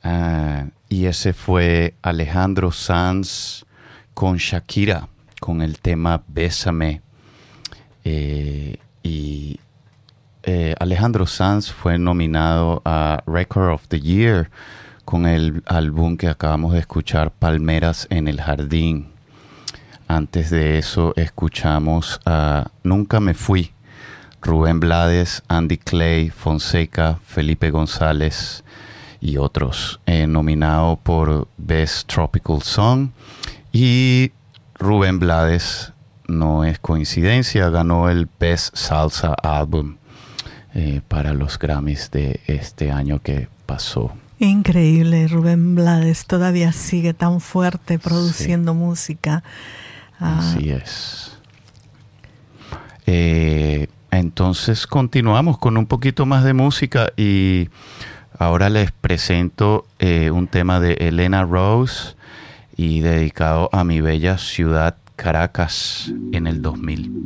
Y ese fue Alejandro Sanz con Shakira, con el tema Bésame. Alejandro Sanz fue nominado a Record of the Year con el álbum que acabamos de escuchar, Palmeras en el Jardín. Antes de eso escuchamos a Nunca me fui, Rubén Blades, Andy Clay, Fonseca, Felipe González y otros, nominado por Best Tropical Song. Y Rubén Blades, no es coincidencia, ganó el Best Salsa Album para los Grammys de este año que pasó. Increíble, Rubén Blades todavía sigue tan fuerte produciendo música. Así es. Entonces continuamos con un poquito más de música y ahora les presento un tema de Elena Rose y dedicado a mi bella ciudad Caracas en el 2000.